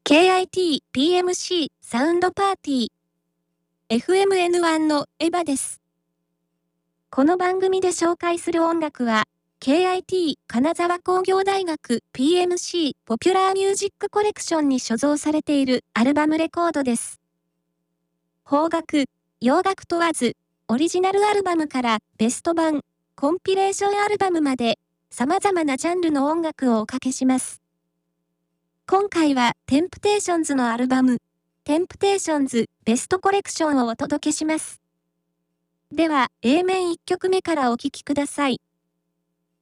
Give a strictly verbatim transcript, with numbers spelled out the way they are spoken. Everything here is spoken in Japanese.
ケーアイティーピーエムシー サウンドパーティー エフエムエヌワン のエヴァです。この番組で紹介する音楽は ケーアイティー 金沢工業大学 ピーエムシー ポピュラーミュージックコレクションに所蔵されているアルバムレコードです。邦楽、洋楽問わず、オリジナルアルバムからベスト版、コンピレーションアルバムまで様々なジャンルの音楽をおかけします。今回はテンプテーションズのアルバム、テンプテーションズベストコレクションをお届けします。では エー 面いっきょくめからお聴きください。